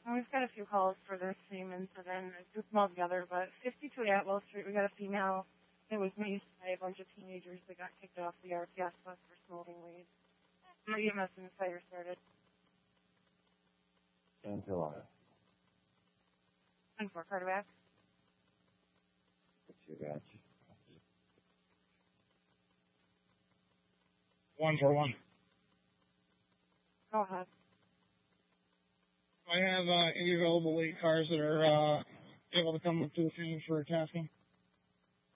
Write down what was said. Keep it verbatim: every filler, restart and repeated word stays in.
We've got a few calls for the same incident. I grouped them all together, but fifty-two Atwell Street, we got a female. It was maced by a bunch of teenagers that got kicked off the R T S bus for smoking weed. My E M S and the fire started. Until I. And for cardiac. What you got? One for one. Go ahead. I have uh, any available late cars that are uh, able to come up to the scene for tasking.